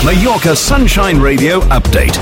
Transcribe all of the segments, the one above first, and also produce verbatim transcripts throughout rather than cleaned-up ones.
Mallorca Sunshine Radio Update.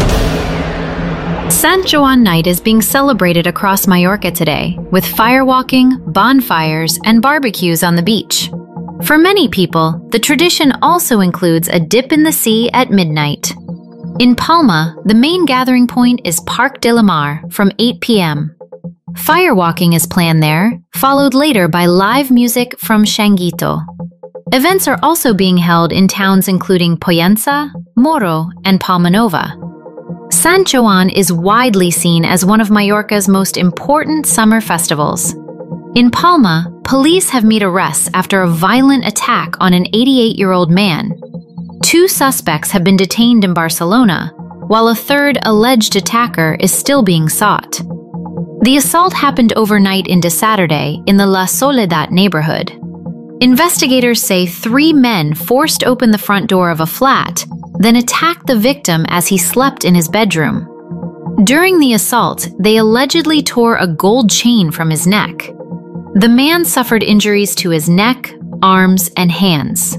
Sant Joan Night is being celebrated across Mallorca today, with firewalking, bonfires, and barbecues on the beach. For many people, the tradition also includes a dip in the sea at midnight. In Palma, the main gathering point is Parc de la Mar from eight p.m. Firewalking is planned there, followed later by live music from Changuito. Events are also being held in towns including Pollença, Moro, and Palma Nova. Sant Joan is widely seen as one of Mallorca's most important summer festivals. In Palma, police have made arrests after a violent attack on an eighty-eight-year-old man. Two suspects have been detained in Barcelona, while a third alleged attacker is still being sought. The assault happened overnight into Saturday in the La Soledad neighborhood. Investigators say three men forced open the front door of a flat, then attacked the victim as he slept in his bedroom. During the assault, they allegedly tore a gold chain from his neck. The man suffered injuries to his neck, arms, and hands.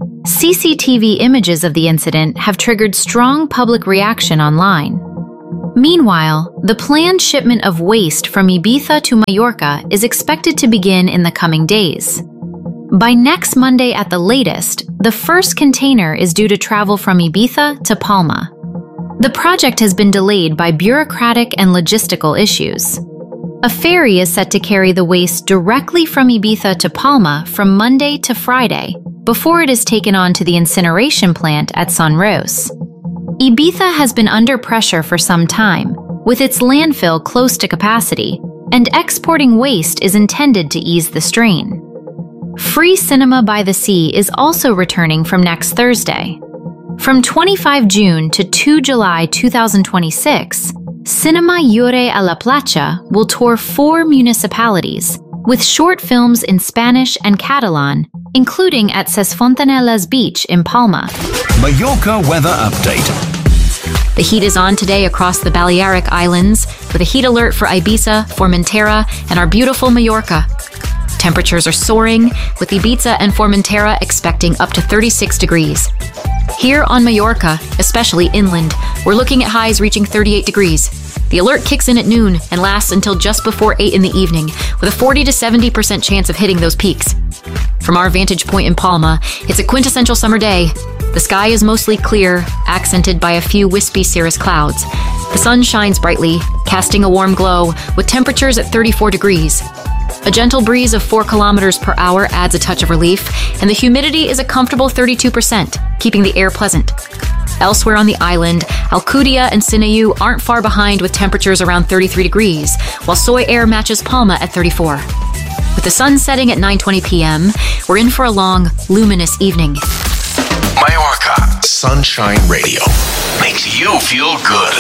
C C T V images of the incident have triggered strong public reaction online. Meanwhile, the planned shipment of waste from Ibiza to Mallorca is expected to begin in the coming days. By next Monday at the latest, the first container is due to travel from Ibiza to Palma. The project has been delayed by bureaucratic and logistical issues. A ferry is set to carry the waste directly from Ibiza to Palma from Monday to Friday, before it is taken on to the incineration plant at Son Ros. Ibiza has been under pressure for some time, with its landfill close to capacity, and exporting waste is intended to ease the strain. Free Cinema by the Sea is also returning from next Thursday. From twenty-fifth of June to the second of July two thousand twenty-six, Cinema Llore a la Platja will tour four municipalities, with short films in Spanish and Catalan, including at Ses Fontanelas Beach in Palma. Mallorca Weather Update. The heat is on today across the Balearic Islands, with a heat alert for Ibiza, Formentera, and our beautiful Mallorca. Temperatures are soaring, with Ibiza and Formentera expecting up to thirty-six degrees. Here on Mallorca, especially inland, we're looking at highs reaching thirty-eight degrees. The alert kicks in at noon and lasts until just before eight in the evening, with a forty to seventy percent chance of hitting those peaks. From our vantage point in Palma, it's a quintessential summer day. The sky is mostly clear, accented by a few wispy cirrus clouds. The sun shines brightly, casting a warm glow, with temperatures at thirty-four degrees. A gentle breeze of four kilometers per hour adds a touch of relief, and the humidity is a comfortable thirty-two percent, keeping the air pleasant. Elsewhere on the island, Alcudia and Sineu aren't far behind with temperatures around thirty-three degrees, while Soy Air matches Palma at thirty-four. With the sun setting at nine twenty p.m., we're in for a long, luminous evening. Mallorca Sunshine Radio makes you feel good.